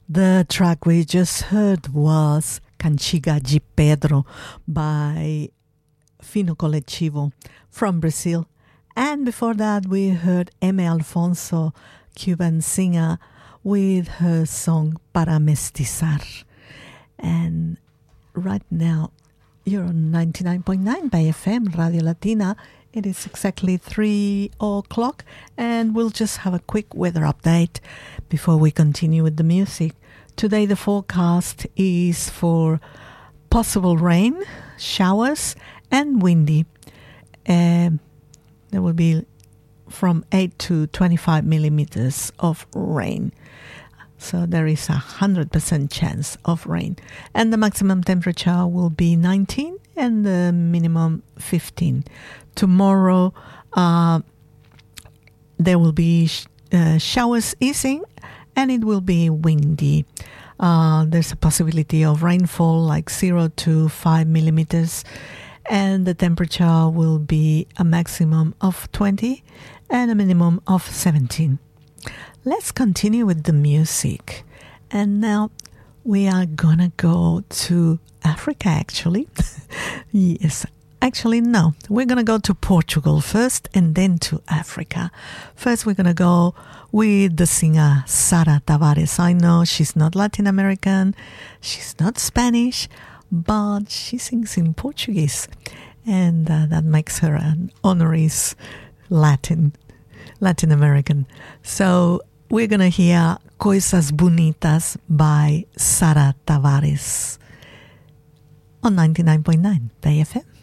The track we just heard was Cantiga de Pedro by Fino Coletivo from Brazil. And before that, we heard Eme Alfonso, Cuban singer, with her song Para Mestizar. And right now, you're on 99.9 by FM, Radio Latina. It is exactly 3 o'clock, and we'll just have a quick weather update before we continue with the music. Today, the forecast is for possible rain, showers, and windy. There will be from 8 to 25 millimeters of rain. So there is 100% chance of rain. And the maximum temperature will be 19 and the minimum 15. Tomorrow, there will be showers easing and it will be windy. There's a possibility of rainfall like 0 to 5 millimeters. And the temperature will be a maximum of 20 and a minimum of 17. Let's continue with the music. And now we are gonna go to Africa, actually. Yes, actually, no. We're gonna go to Portugal first and then to Africa. First, we're gonna go with the singer Sara Tavares. I know she's not Latin American, she's not Spanish, but she sings in Portuguese. And that makes her an honoris Latin American. So we're going to hear Coisas Bonitas by Sara Tavares on 99.9 Bay FM.